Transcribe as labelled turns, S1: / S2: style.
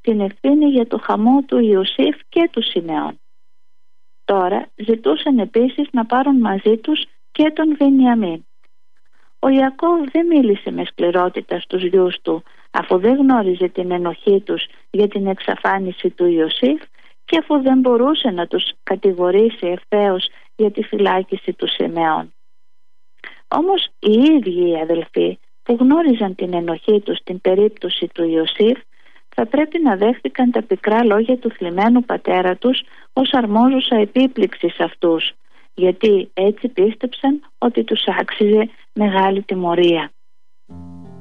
S1: την ευθύνη για το χαμό του Ιωσήφ και του Σιμεών. Τώρα ζητούσαν επίσης να πάρουν μαζί τους και τον Βενιαμίν. Ο Ιακώβ δεν μίλησε με σκληρότητα στους γιους του, αφού δεν γνώριζε την ενοχή τους για την εξαφάνιση του Ιωσήφ και αφού δεν μπορούσε να τους κατηγορήσει ευθέως για τη φυλάκιση του Σιμεών. Όμως οι ίδιοι οι αδελφοί που γνώριζαν την ενοχή τους στην περίπτωση του Ιωσήφ θα πρέπει να δέχτηκαν τα πικρά λόγια του θλιμμένου πατέρα τους ως αρμόζουσα επίπληξη σε αυτούς, γιατί έτσι πίστεψαν ότι τους άξιζε μεγάλη τιμωρία.